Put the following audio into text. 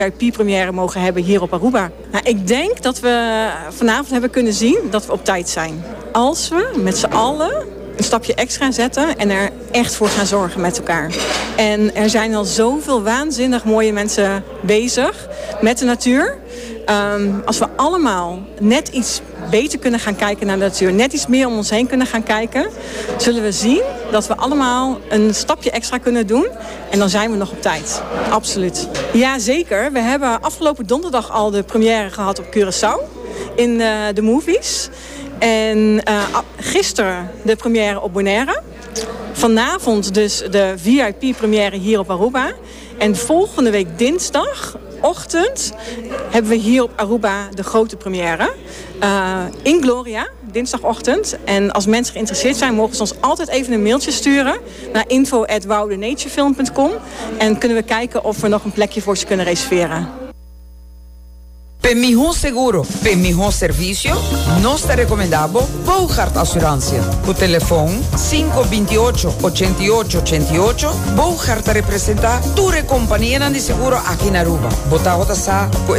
VIP-première mogen hebben hier op Aruba. Nou, ik denk dat we vanavond hebben kunnen zien dat we op tijd zijn. Als we met z'n allen een stapje extra zetten en er echt voor gaan zorgen met elkaar. En er zijn al zoveel waanzinnig mooie mensen bezig met de natuur. Als we allemaal net iets beter kunnen gaan kijken naar de natuur, net iets meer om ons heen kunnen gaan kijken, zullen we zien dat we allemaal een stapje extra kunnen doen. En dan zijn we nog op tijd. Absoluut. Ja, zeker. We hebben afgelopen donderdag al de première gehad op Curaçao in de movies. En gisteren de première op Bonaire. Vanavond dus de VIP-première hier op Aruba. En volgende week dinsdagochtend hebben we hier op Aruba de grote première. In Gloria, dinsdagochtend. En als mensen geïnteresseerd zijn, mogen ze ons altijd even een mailtje sturen naar info@woudenaturefilm.com. En kunnen we kijken of we nog een plekje voor ze kunnen reserveren. Per mejor seguro, per mejor servicio, nos te recomendamos Bogart Assurantia. Por teléfono 528-8888. Bogart representa tu compañía de seguro aquí en Aruba. Bota sa,